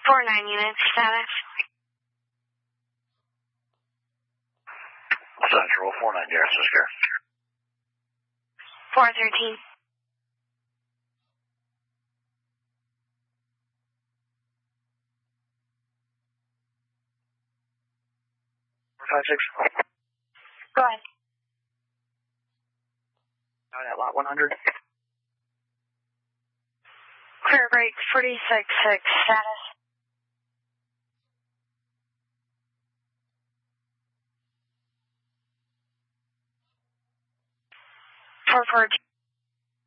49 units, status. Central 49, yes, is here. 413. Go ahead. At lot 100. Clear break 46-6, status. 442.